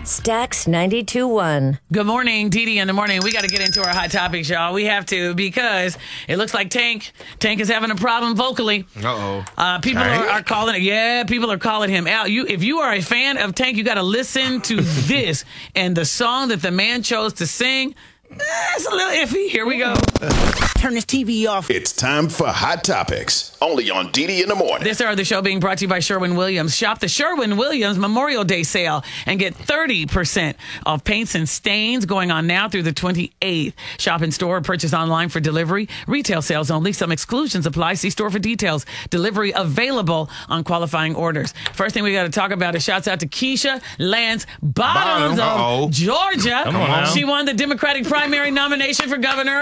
Stax 92.1. Good morning, Dee in the morning. We got to get into our hot topics, y'all. We have to because it looks like Tank is having a problem vocally. People are calling it. Yeah, people are calling him out. If you are a fan of Tank, you got to listen to this and the song that the man chose to sing. It's a little iffy. Here we go. Turn this TV off. It's time for Hot Topics, only on Dee in the morning. This hour of the show being brought to you by Sherwin-Williams. Shop the Sherwin-Williams Memorial Day sale and get 30% off paints and stains going on now through the 28th. Shop in store or purchase online for delivery. Retail sales only. Some exclusions apply. See store for details. Delivery available on qualifying orders. First thing we got to talk about is shouts out to Keisha Lance Bottoms of Georgia. She won the Democratic primary nomination for governor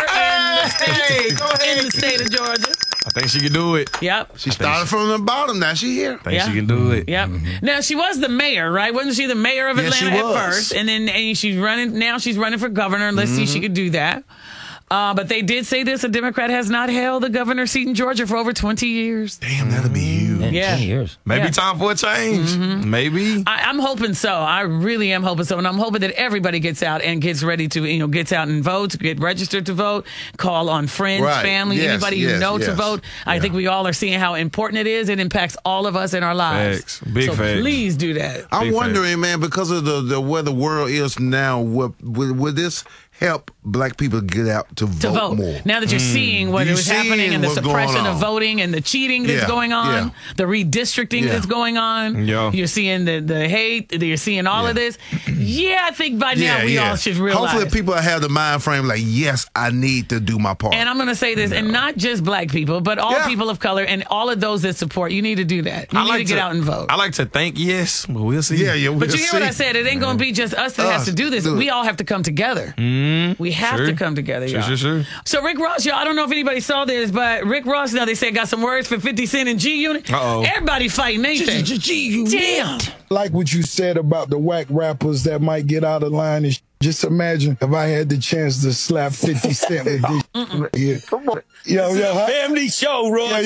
in the state of Georgia. I think she can do it. Yep. She started from the bottom. Now she here. I think she can do it. Yep. Now, she was the mayor, right? Wasn't she the mayor of Atlanta at first? And then she's running. Now she's running for governor. Let's see if she could do that. But they did say this: a Democrat has not held the governor's seat in Georgia for over 20 years. Damn, that'll be huge. Yeah. 20 years. Maybe time for a change. Maybe. I'm hoping so. I really am hoping so. And I'm hoping that everybody gets out and gets ready to, gets out and votes, get registered to vote, call on friends, family, anybody you know to vote. I think we all are seeing how important it is. It impacts all of us in our lives. Facts. Big so facts. Please do that. I'm wondering, man, because of the where the world is now, would this help black people get out to vote more? Now that you're seeing what is happening and the suppression of voting and the cheating that's going on, the redistricting that's going on, you're seeing the hate, you're seeing all of this. I think by now we all should realize. Hopefully people have the mind frame like, yes, I need to do my part. And I'm going to say this, and not just black people, but all people of color and all of those that support, you need to do that. You need to get out and vote. I like to think yes, but we'll see. But you hear what I said? It ain't going to be just us that has to do this. We all have to come together. We have to come together, y'all. Sure. So Rick Ross, y'all, I don't know if anybody saw this, but Rick Ross, now they said got some words for 50 Cent and G-Unit. Everybody fighting, ain't they? G-Unit. Damn. Like what you said about the whack rappers that might get out of line. And just imagine if I had the chance to slap 50 Cent with this. Come on. Family show, Ross.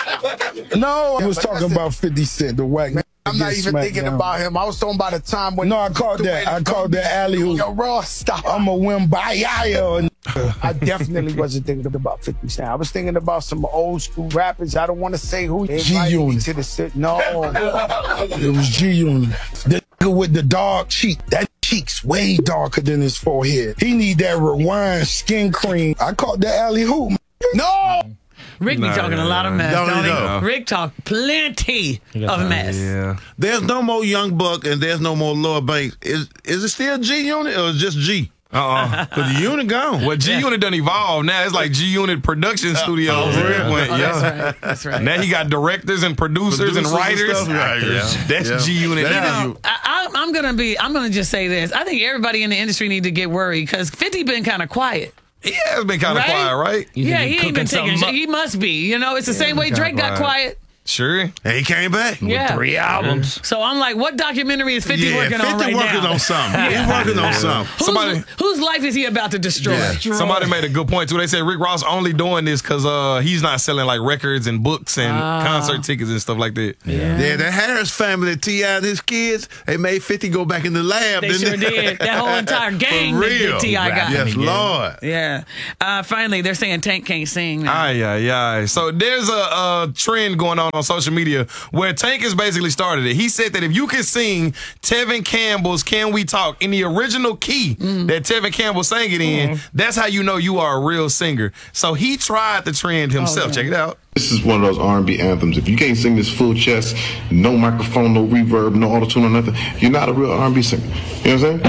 No, I was talking about 50 Cent, the whack. I'm not even thinking about him. I was talking about a time when... No, I called that alley-oop. Yo, Ross, stop. I'm a win by Yaya. I definitely wasn't thinking about 50 Cent. I was thinking about some old school rappers. I don't want to say who. G-Unit. To the no. It was G-Unit. The nigga with the dark cheek. That cheek's way darker than his forehead. He need that rewind skin cream. I caught that alley-hoop. No! Rick be talking a lot of mess, don't he? No. Rick talk plenty of mess. Yeah. There's no more Young Buck and there's no more Lloyd Banks. Is it still G-Unit or is it just G? Because the unit gone. Well, G-Unit done evolved. Now it's like G-Unit Production Studios. That's right. Now he got directors and producers and writers. That's G-Unit now. I'm gonna just say this. I think everybody in the industry need to get worried because 50 been kind of quiet. He has been kind of quiet, right? He ain't been taking shit. He must be. It's the same way Drake got quiet. Sure. And he came back. Yeah. 3 albums. So I'm like, what documentary is 50 working on right now? 50 working on something. He's working on something. Whose life is he about to destroy? Somebody made a good point, too. They said Rick Ross only doing this because he's not selling like records and books and concert tickets and stuff like that. Yeah, the Harris family, T.I. and his kids, they made 50 go back in the lab. They sure did. That whole entire gang that T.I. got. Yes, Lord. Yeah. Finally, they're saying Tank can't sing now. Aye. So there's a trend going on social media where Tank has basically started it. He said that if you can sing Tevin Campbell's Can We Talk in the original key that Tevin Campbell sang it in, that's how you know you are a real singer. So he tried the trend himself. Check it out. This is one of those R&B anthems. If you can't sing this full chest, no microphone, no reverb, no auto-tune or nothing, you're not a real R&B singer. You know what I'm saying?